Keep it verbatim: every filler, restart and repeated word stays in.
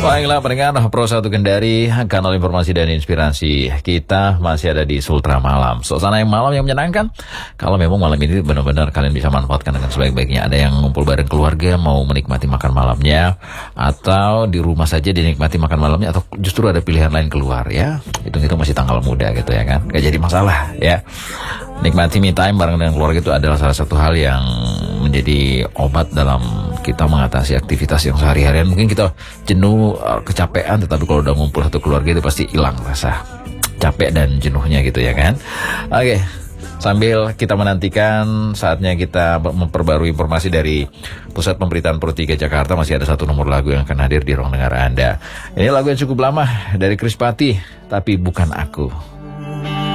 Baiklah pendengar Pro satu Kendari, kanal informasi dan inspirasi. Kita masih ada di Sultra Malam, suasana yang malam yang menyenangkan. Kalau memang malam ini benar-benar kalian bisa manfaatkan dengan sebaik-baiknya. Ada yang ngumpul bareng keluarga, mau menikmati makan malamnya, atau di rumah saja dinikmati makan malamnya, atau justru ada pilihan lain keluar ya. Hitung-hitung masih tanggal muda gitu ya kan, gak jadi masalah ya. Nikmati me time bareng dengan keluarga itu adalah salah satu hal yang menjadi obat dalam kita mengatasi aktivitas yang sehari-harian. Mungkin kita jenuh, kecapean, tetapi kalau udah ngumpul satu keluarga itu pasti hilang rasa capek dan jenuhnya gitu ya kan. Oke, sambil kita menantikan saatnya kita memperbarui informasi dari Pusat Pemberitaan Pro tiga Jakarta, masih ada satu nomor lagu yang akan hadir di ruang dengar Anda. Ini lagu yang cukup lama dari Chris Patti, Tapi Bukan Aku.